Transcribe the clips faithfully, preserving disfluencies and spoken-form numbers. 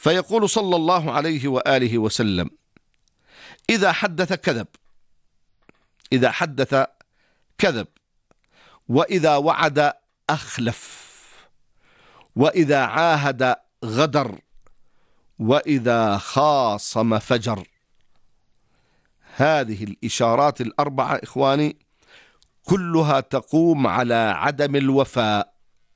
فيقول صلى الله عليه وآله وسلم: إذا حدث كذب، إذا حدث كذب، وإذا وعد أخلف، وإذا عاهد غدر، وإذا خاصم فجر. هذه الإشارات الأربعة إخواني كلها تقوم على عدم الوفاء،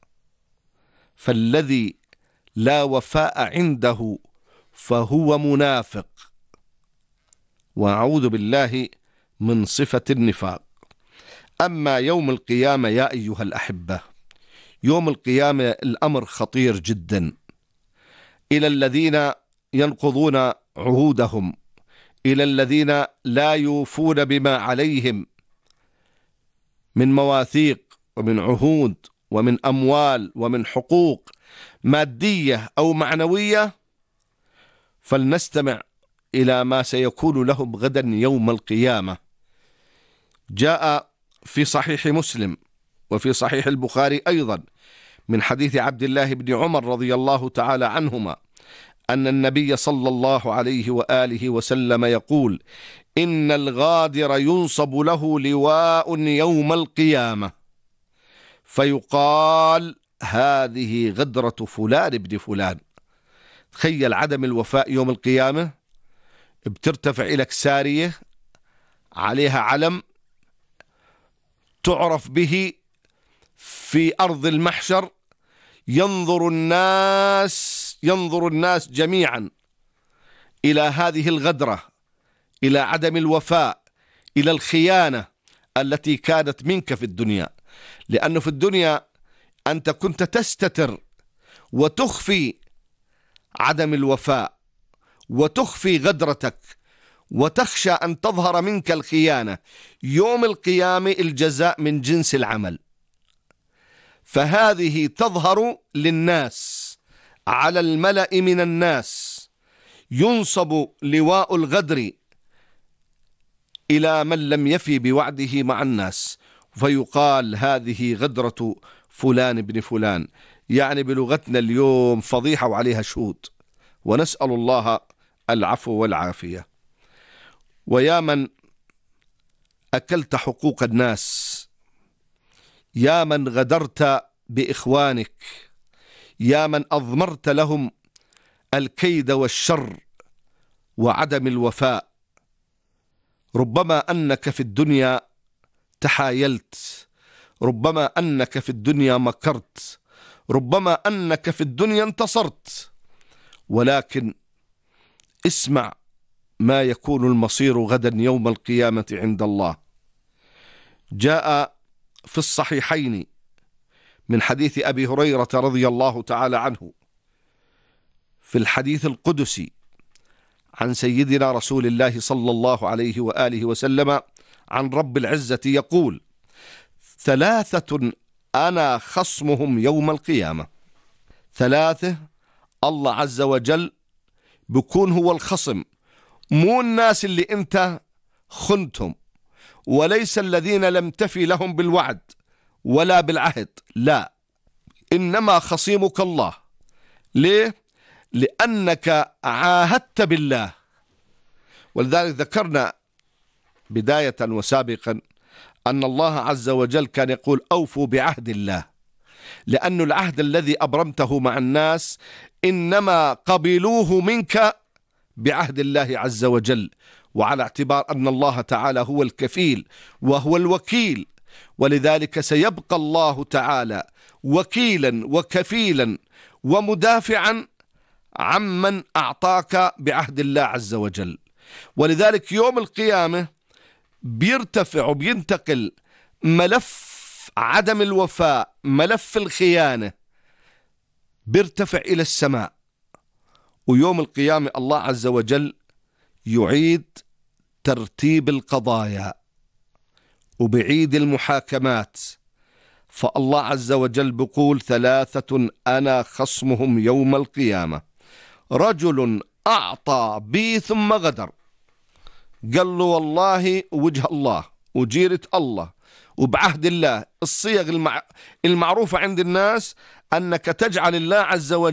فالذي لا وفاء عنده فهو منافق، وأعوذ بالله من صفة النفاق. أما يوم القيامة يا أيها الأحبة، يوم القيامة الأمر خطير جدا. إلى الذين ينقضون عهودهم، إلى الذين لا يوفون بما عليهم من مواثيق ومن عهود ومن أموال ومن حقوق مادية أو معنوية، فلنستمع إلى ما سيكون لهم غدا يوم القيامة. جاء في صحيح مسلم وفي صحيح البخاري أيضا من حديث عبد الله بن عمر رضي الله تعالى عنهما أن النبي صلى الله عليه وآله وسلم يقول: إن الغادر ينصب له لواء يوم القيامة فيقال: هذه غدرة فلان ابن فلان. تخيل عدم الوفاء يوم القيامة، بترتفع إليك سارية عليها علم تعرف به في أرض المحشر، ينظر الناس ينظر الناس جميعا إلى هذه الغدرة، إلى عدم الوفاء، إلى الخيانة التي كانت منك في الدنيا. لأنه في الدنيا أنت كنت تستتر وتخفي عدم الوفاء وتخفي غدرتك وتخشى أن تظهر منك الخيانة. يوم القيامة الجزاء من جنس العمل، فهذه تظهر للناس على الملأ من الناس، ينصب لواء الغدر إلى من لم يفي بوعده مع الناس، فيقال: هذه غدرة فلان ابن فلان. يعني بلغتنا اليوم فضيحة وعليها شهود، ونسأل الله العفو والعافية. ويا من أكلت حقوق الناس، يا من غدرت بإخوانك، يا من أضمرت لهم الكيد والشر وعدم الوفاء، ربما أنك في الدنيا تحايلت، ربما أنك في الدنيا مكرت، ربما أنك في الدنيا انتصرت، ولكن اسمع ما يكون المصير غدا يوم القيامة عند الله. جاء في الصحيحين من حديث أبي هريرة رضي الله تعالى عنه في الحديث القدسي عن سيدنا رسول الله صلى الله عليه وآله وسلم عن رب العزة يقول: ثلاثة أنا خصمهم يوم القيامة. ثلاثة الله عز وجل بيكون هو الخصم، مو الناس اللي انت خنتهم، وليس الذين لم تفي لهم بالوعد ولا بالعهد، لا، إنما خصيمك الله. ليه؟ لأنك عاهدت بالله. ولذلك ذكرنا بداية وسابقا أن الله عز وجل كان يقول: أوفوا بعهد الله، لأن العهد الذي أبرمته مع الناس إنما قبلوه منك بعهد الله عز وجل، وعلى اعتبار أن الله تعالى هو الكفيل وهو الوكيل، ولذلك سيبقى الله تعالى وكيلا وكفيلا ومدافعا عمن أعطاك بعهد الله عز وجل. ولذلك يوم القيامة بيرتفع وبينتقل ملف عدم الوفاء، ملف الخيانة، بيرتفع إلى السماء. ويوم القيامة الله عز وجل يعيد ترتيب القضايا وبعيد المحاكمات. فالله عز وجل بيقول: ثلاثة أنا خصمهم يوم القيامة: رجل أعطى بي ثم غدر. قال له والله وجه الله وجيرة الله وبعهد الله. الصيغ المع... المعروفة عند الناس أنك تجعل الله عز وجل